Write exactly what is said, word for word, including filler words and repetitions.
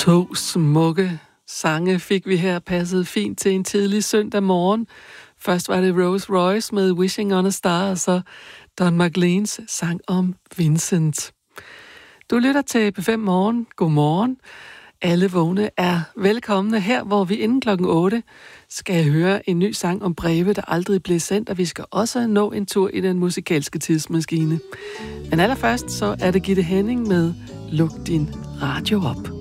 To smukke sange fik vi her passet fint til en tidlig søndag morgen. Først var det Rose Royce med Wishing on a Star, og så Don McLeans sang om Vincent. Du lytter til P fem Morgen. Godmorgen. Alle vågne er velkomne her, hvor vi inden klokken otte skal høre en ny sang om breve, der aldrig blev sendt, og vi skal også nå en tur i den musikalske tidsmaskine. Men allerførst så er det Gitte Henning med Luk din radio op.